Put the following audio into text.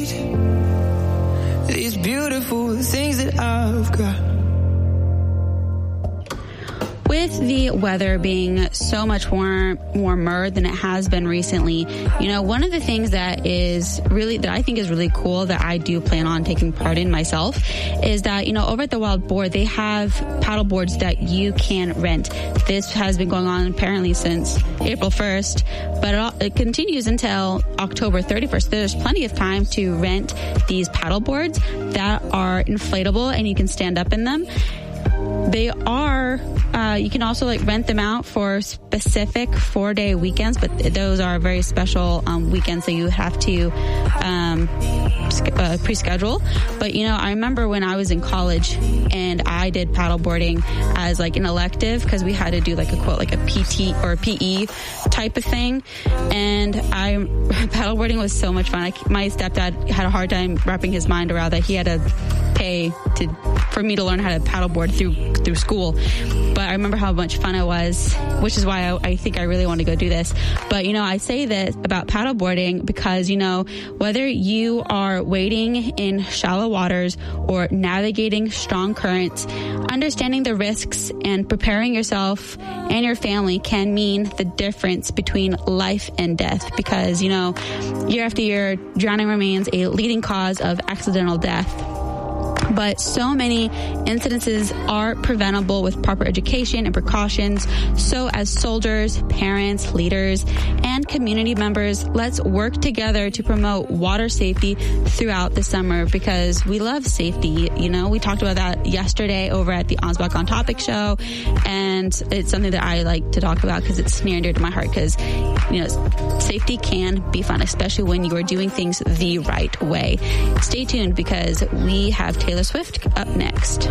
need these beautiful things that I've got. With the weather being so much warmer than it has been recently, you know, one of the things that I think is really cool that I do plan on taking part in myself is that, you know, over at the Wild Boar, they have paddle boards that you can rent. This has been going on apparently since April 1st, but it continues until October 31st. There's plenty of time to rent these paddle boards that are inflatable and you can stand up in them. They are, you can also rent them out for specific 4-day weekends, but those are very special weekends that you have to pre-schedule. But, you know, I remember when I was in college and I did paddleboarding as an elective because we had to do a PT or a PE type of thing. And paddleboarding was so much fun. My stepdad had a hard time wrapping his mind around that he had to pay for me to learn how to paddleboard through school. But I remember how much fun it was, which is why I think I really want to go do this. But, you know, I say this about paddleboarding because, you know, whether you are wading in shallow waters or navigating strong currents, understanding the risks and preparing yourself and your family can mean the difference between life and death. Because, you know, year after year, drowning remains a leading cause of accidental death. But so many incidences are preventable with proper education and precautions. So as soldiers, parents, leaders, and community members, let's work together to promote water safety throughout the summer because we love safety. You know, we talked about that yesterday over at the Ansbach on Topic show. And it's something that I like to talk about because it's near and dear to my heart because, you know, safety can be fun, especially when you are doing things the right way. Stay tuned because we have Taylor Swift up next.